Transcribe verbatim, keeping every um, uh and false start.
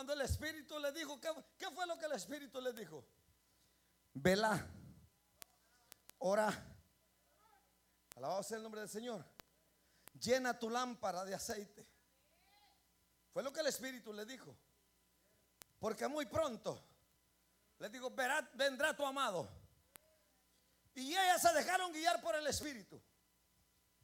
cuando el Espíritu le dijo, ¿qué, qué fue lo que el Espíritu le dijo? Vela, ora, alabado sea el nombre del Señor, llena tu lámpara de aceite. Fue lo que el Espíritu le dijo. Porque muy pronto le digo, verá, vendrá tu amado. Y ellas se dejaron guiar por el Espíritu.